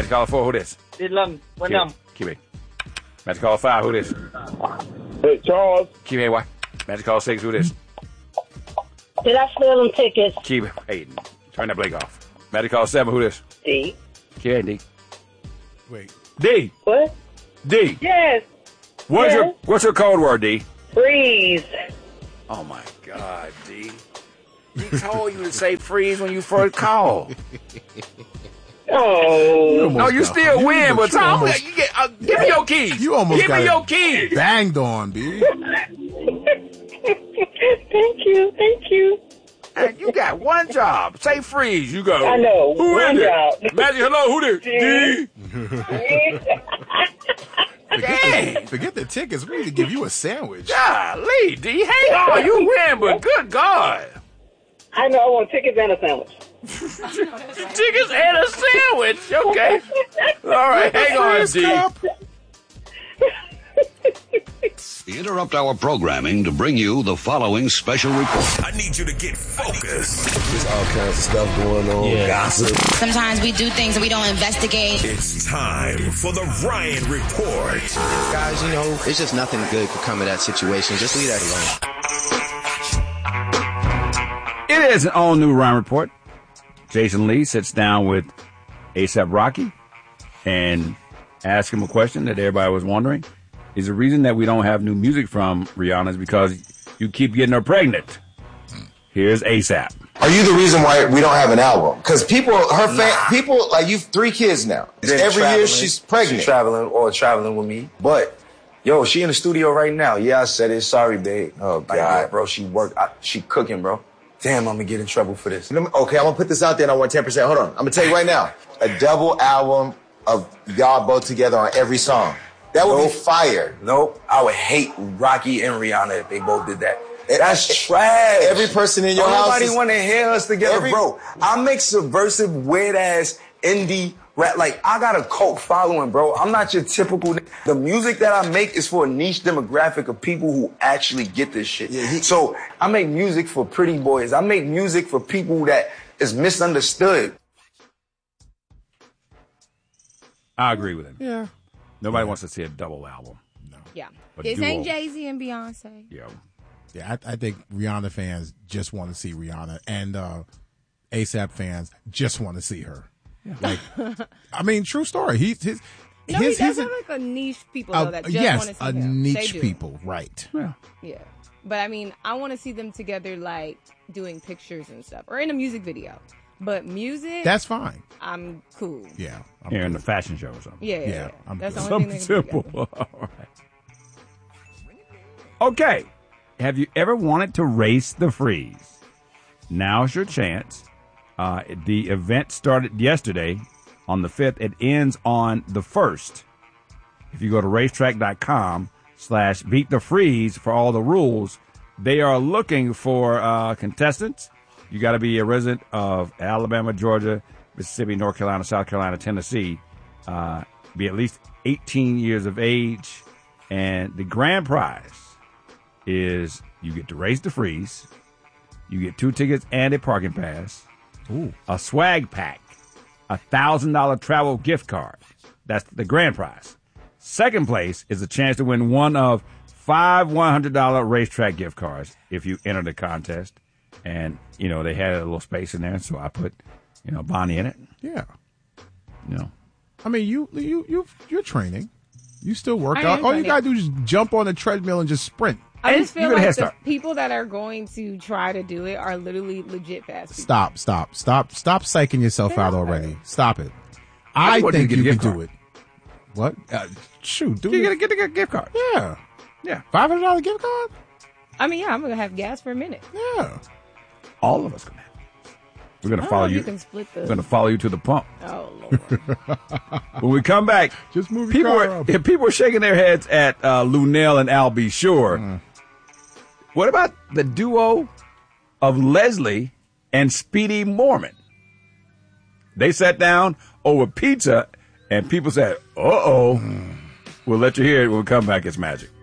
Magic Caller 4, who this? What number? QA. Magic Caller 5, who this? Hey, Charles. QA, why? Magic Caller 6, who this? Did I steal them tickets? Keep hey, turn that Blake off. Magic Caller 7, who this? D. QA, D. Wait. D. What? D. Yes. What's your code word, D? Freeze. Oh my God, D. He told you to say freeze when you first called. Oh. No, you still win, but Tom, give me your keys. You almost give got me your keys. Banged on, B. Thank you. And you got one job. Say freeze. You go. I know. Who One is job. it? Magic, hello, who this? D. Forget the tickets. We need to give you a sandwich. Golly, D. Hang on, you win, but good God. I know. I want tickets and a sandwich. Tickets and a sandwich. Okay. All right, hang on, D. We interrupt our programming to bring you the following special report. I need you to get focused. There's all kinds of stuff going on. Gossip. Sometimes we do things and we don't investigate. It's time for the Ryan Report. Guys, it's just nothing good could come of that situation. Just leave that alone. It is an all-new Ryan Report. Jason Lee sits down with A$AP Rocky and asks him a question that everybody was wondering. Is the reason that we don't have new music from Rihanna is because you keep getting her pregnant. Here's A$AP. Are you the reason why we don't have an album? Because people like you've 3 kids now. Every year she's pregnant. She's traveling with me. But, yo, she in the studio right now. Yeah, I said it. Sorry, babe. Oh, God. Like, yeah, bro, she cooking, bro. Damn, I'm gonna get in trouble for this. Okay, I'm gonna put this out there and I want 10%. Hold on. I'm gonna tell you right now. A double album of y'all both together on every song. That would be fire. Nope. I would hate Rocky and Rihanna if they both did that. That's trash. Every person in your house. Nobody want to hear us together, bro. I make subversive, weird ass indie rap. Like, I got a cult following, bro. I'm not your typical. The music that I make is for a niche demographic of people who actually get this shit. So I make music for pretty boys. I make music for people that is misunderstood. I agree with him. Yeah. Nobody wants to see a double album. No. Yeah. A This duo. ain't Jay-Z and Beyonce. Yeah. Yeah, I think Rihanna fans just want to see Rihanna, and A$AP fans just want to see her. Yeah. Like, I mean, true story. That's like a niche people though, that just want to see him. Niche people, right? Yeah. But I mean, I want to see them together, like doing pictures and stuff, or in a music video. But music, that's fine. I'm cool. Yeah, here in the fashion show or something. Yeah. That's the only something thing simple. All right. Okay. Have you ever wanted to race the freeze? Now's your chance. The event started yesterday on the 5th. It ends on the 1st. If you go to racetrack.com/beatthefreeze for all the rules, they are looking for contestants. You got to be a resident of Alabama, Georgia, Mississippi, North Carolina, South Carolina, Tennessee. Be at least 18 years of age. And the grand prize is you get to race the freeze. You get 2 tickets and a parking pass. Ooh. A swag pack. $1,000 travel gift card. That's the grand prize. Second place is a chance to win one of 5 $100 racetrack gift cards if you enter the contest. And, they had a little space in there, so I put, Bonnie in it. Yeah. I mean, you're training. You still work out. All you got to do is jump on the treadmill and just sprint. I just feel like the people that are going to try to do it are literally legit fast people. Stop psyching yourself out already. Stop it. I think you can do it. What? Shoot, do you get a gift card? Yeah. Yeah. $500 gift card? I mean, yeah, I'm going to have gas for a minute. Yeah. All of us can have it. We're going to follow you. We're going to follow you to the pump. Oh, Lord. When we come back, just move your car up. People are shaking their heads at Lunel and Al B. Sure. What about the duo of Leslie and Speedy Mormon? They sat down over pizza, and people said, uh-oh. We'll let you hear it when we come back. It's magic.